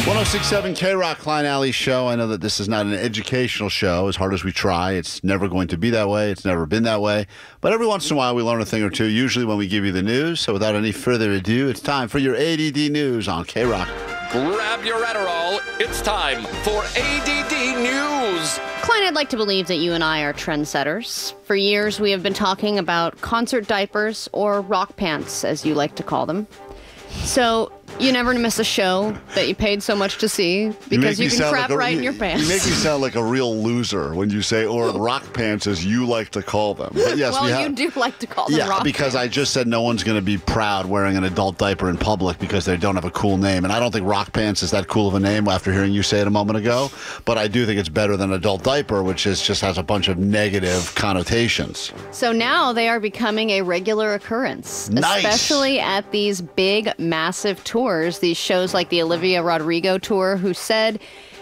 1067 K-Rock, Klein Alley Show. I know that this is not an educational show. As hard as we try, it's never going to be that way. It's never been that way. But every once in a while, we learn a thing or two, usually when we give you the news. So without any further ado, it's time for your ADD news on K-Rock. Grab your Adderall. It's time for ADD News. Klein, I'd like to believe that you and I are trendsetters. For years, we have been talking about concert diapers, or rock pants, as you like to call them. So you never miss a show that you paid so much to see because you can crap right in your pants. You make me sound like a real loser when you say, or rock pants, as you like to call them. But yes, well, you do like to call them rock because pants. I just said no one's going to be proud wearing an adult diaper in public because they don't have a cool name. And I don't think rock pants is that cool of a name after hearing you say it a moment ago. But I do think it's better than adult diaper, which just has a bunch of negative connotations. So now they are becoming a regular occurrence, Nice. Especially at these big, massive tours. These shows like the Olivia Rodrigo tour, who said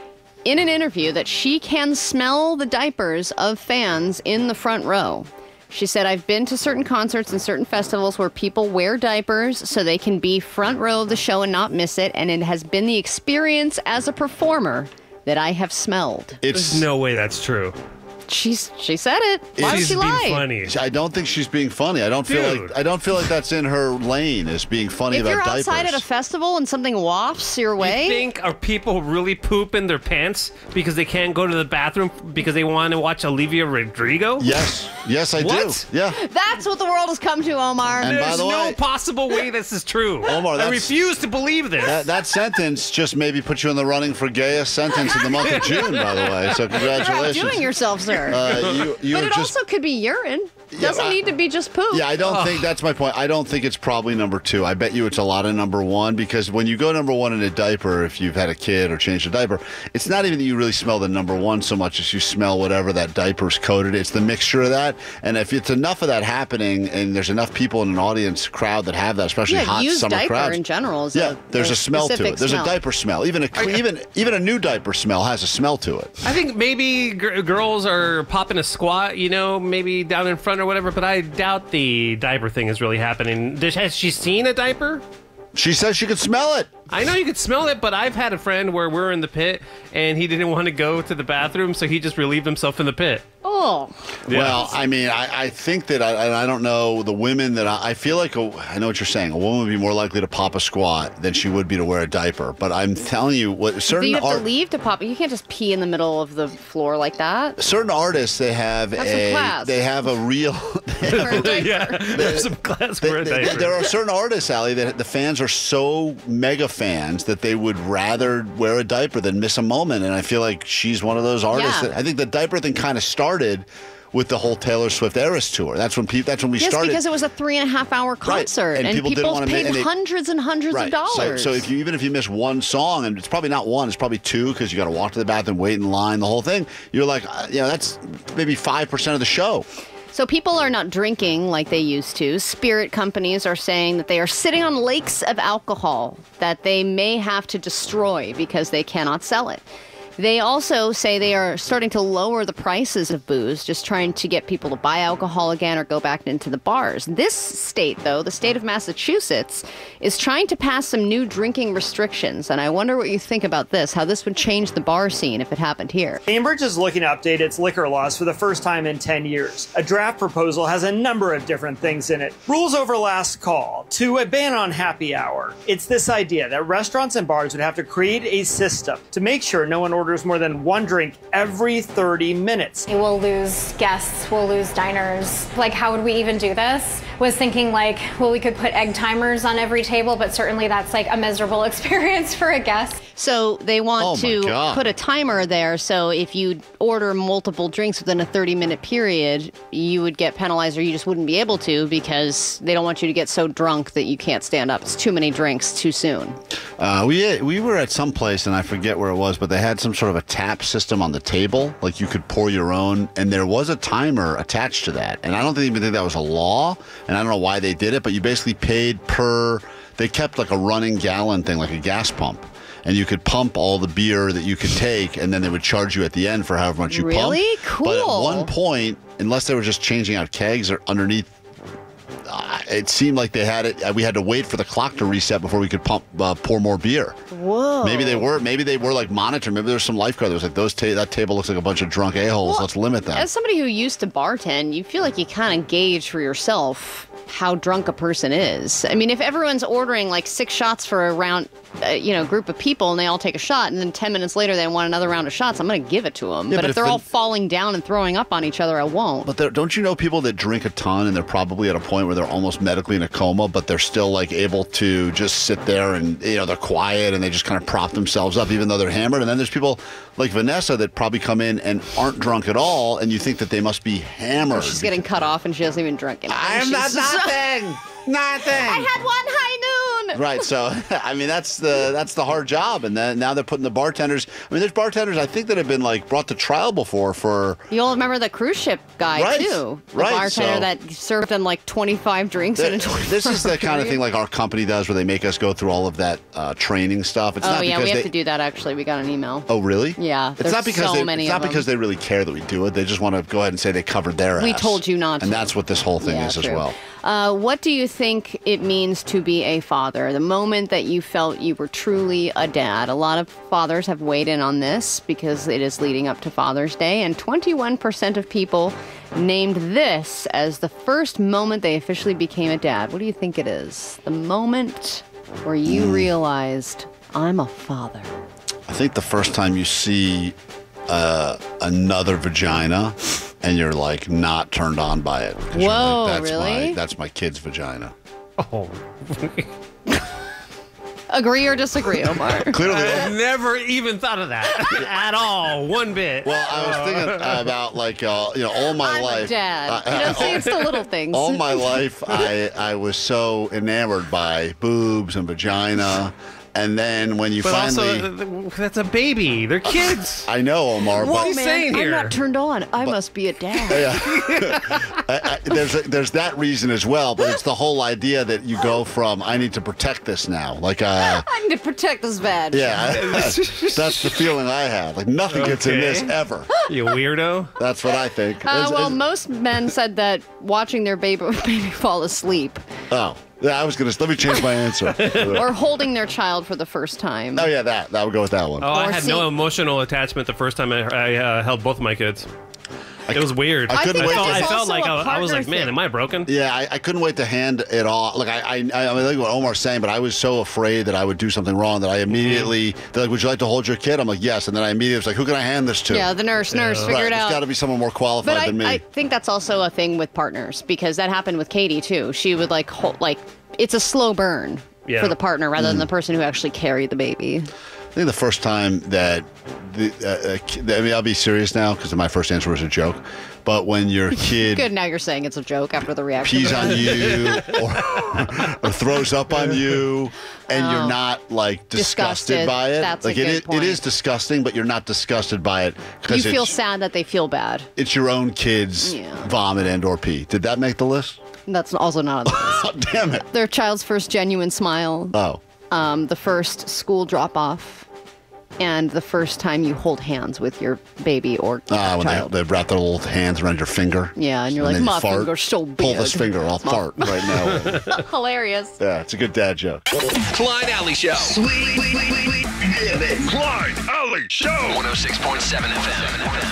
in an interview that she can smell the diapers of fans in the front row. She said, I've been to certain concerts and certain festivals where people wear diapers so they can be front row of the show and not miss it. And it has been the experience as a performer that I have smelled. There's no way that's true. She said it. Why would she lie? Funny. I don't think she's being funny. I don't feel like that's in her lane, is being funny about diapers. If you're outside at a festival and something wafts your way, You think are people really pooping their pants because they can't go to the bathroom because they want to watch Olivia Rodrigo? Yes, I What? do. Yeah. that's what the world has come to, Omar. And by There's the no way, possible way this is true. Omar, I refuse to believe this. that sentence just maybe put you in the running for gayest sentence in the month of June, by the way. So You're congratulations. outdoing yourself, sir. You but are it also could be urine. Doesn't need to be just poop. Yeah, I don't think that's my point. I don't think it's probably number two. I bet you it's a lot of number one, because when you go number one in a diaper, if you've had a kid or changed a diaper, it's not even that you really smell the number one so much as you smell whatever that diaper's coated. It's the mixture of that. And if it's enough of that happening and there's enough people in an audience crowd that have that, especially hot used summer diaper crowds. in general is there's a smell to it. specific There's smell. a diaper smell. Even a new diaper smell has a smell to it. I think maybe girls are popping a squat, maybe down in front or whatever, but I doubt the diaper thing is really happening. Has she seen a diaper? She says she could smell it. I know you could smell it, but I've had a friend where we're in the pit and he didn't want to go to the bathroom, so he just relieved himself in the pit. Oh. Yeah. Well, I mean, I think that I don't know the women that I feel like I know what you're saying. A woman would be more likely to pop a squat than she would be to wear a diaper. But I'm telling you, what certain Do you have to leave to pop? You can't just pee in the middle of the floor like that. certain artists they have some class. they have a real. Wear a diaper. Yeah, there's some class for a diaper. There are certain artists, Allie, that the fans are so mega fans that they would rather wear a diaper than miss a moment. And I feel like she's one of those artists. Yeah. That I think the diaper thing kind of started with the whole Taylor Swift Eras tour. That's when we started. Yes, because it was a 3.5-hour concert, And and people didn't wanna paid and they- hundreds and hundreds of dollars. So even if you miss one song, and it's probably not one, it's probably two, because you got to walk to the bathroom, wait in line, the whole thing. You're like, that's maybe 5% of the show. So people are not drinking like they used to. Spirit companies are saying that they are sitting on lakes of alcohol that they may have to destroy because they cannot sell it. They also say they are starting to lower the prices of booze, just trying to get people to buy alcohol again or go back into the bars. This state, though, the state of Massachusetts, is trying to pass some new drinking restrictions. And I wonder what you think about this, how this would change the bar scene if it happened here. Cambridge is looking to update its liquor laws for the first time in 10 years. A draft proposal has a number of different things in it. Rules over last call, to a ban on happy hour. It's this idea that restaurants and bars would have to create a system to make sure no one orders more than one drink every 30 minutes. We'll lose guests, we'll lose diners. Like, how would we even do this? Was thinking like, well, we could put egg timers on every table, but certainly that's like a miserable experience for a guest. So they want to God. put a timer there, so if you order multiple drinks within a 30-minute period, you would get penalized, or you just wouldn't be able to, because they don't want you to get so drunk that you can't stand up. It's too many drinks too soon. We were at some place, and I forget where it was, but they had some sort of a tap system on the table, like you could pour your own, and there was a timer attached to that. And I don't even think that was a law, and I don't know why they did it, but you basically paid per. They kept like a running gallon thing, like a gas pump. And you could pump all the beer that you could take, and then they would charge you at the end for however much you pumped. Really? Cool. But at one point, unless they were just changing out kegs or underneath, it seemed like they had it. We had to wait for the clock to reset before we could pour more beer. Whoa. Maybe they were like monitored. Maybe there's some lifeguard that was like, that table looks like a bunch of drunk a-holes. Well, let's limit them. As somebody who used to bartend, you feel like you kind of gauge for yourself how drunk a person is. I mean, if everyone's ordering like 6 shots for a round, group of people, and they all take a shot, and then 10 minutes later they want another round of shots, I'm going to give it to them. Yeah, but if they're all falling down and throwing up on each other, I won't. But don't you know people that drink a ton and they're probably at a point where they're almost medically in a coma, but they're still like able to just sit there and they're quiet and they just kind of prop themselves up even though they're hammered. And then there's people like Vanessa that probably come in and aren't drunk at all, and you think that they must be hammered. She's getting cut off and she doesn't even drink anything. I am not nothing. Nothing. I had one high noon. Right. So, I mean, that's the hard job. And then now they're putting the bartenders. I mean, there's bartenders, I think, that have been like brought to trial before for. You'll remember the cruise ship guy, right, too. The right, bartender that served them like 25 drinks in a 24 This is the kind of thing like our company does where they make us go through all of that training stuff. It's not we because have to do that, actually. We got an email. Oh, really? Yeah. It's not because because they really care that we do it. They just want to go ahead and say they covered their ass. We told you not to. And that's what this whole thing is true. as well. What do you think it means to be a father? The moment that you felt you were truly a dad. A lot of fathers have weighed in on this because it is leading up to Father's Day, and 21% of people named this as the first moment they officially became a dad. What do you think it is? The moment where you realized, I'm a father. I think the first time you see another vagina and you're like not turned on by it. Whoa, like, really? That's my kid's vagina. Oh. Agree or disagree, Omar? Clearly. I've never even thought of that at all. One bit. Well, I was thinking about like all my I'm life. A dad. See, it's the little things. All my life, I was so enamored by boobs and vagina. And then when you but finally... also, that's a baby. They're kids. I know, Omar. What are but you saying here? I'm not turned on. I must be a dad. Yeah. There's that reason as well, but it's the whole idea that you go from, I need to protect this now. Like, I need to protect this vag. yeah, that's the feeling I have. Like, nothing gets in this ever. You weirdo. That's what I think. Most men said that watching their baby fall asleep Oh. Yeah, let me change my answer. or holding their child for the first time. Oh, yeah, that would go with that one. Oh, I Or had see- no emotional attachment the first time I held both of my kids. It was weird. I couldn't think wait. that I is felt also like a I was like, partner man, thing. am I broken? Yeah, I couldn't wait to hand it off. Like I mean, like what Omar's saying, but I was so afraid that I would do something wrong that I immediately, they're like, would you like to hold your kid? I'm like, yes. And then I immediately was like, who can I hand this to? Yeah, the nurse, figure right, it out. It's got to be someone more qualified But than me. I think that's also a thing with partners because that happened with Katie too. She would it's a slow burn for the partner rather than the person who actually carried the baby. I think the first time that, I mean, I'll be serious now because my first answer was a joke. But when your kid Good, now you're saying it's a joke after the reaction. pees on you or throws up on you and you're not like disgusted by it. That's like a good point. It is disgusting, but you're not disgusted by it You because feel sad that they feel bad. it's your own kid's vomit and or pee. Did that make the list? That's also not on the list. Oh, damn it. Their child's first genuine smile, Oh. the first school drop-off, and the first time you hold hands with your baby or When child. they wrap their little hands around your finger. Yeah, and you're then like, you my fart. finger's so big. Pull this finger, I'll fart right now. Hilarious. Yeah, it's a good dad joke. Klein Alley Show. Klein Alley Show. 106.7 FM.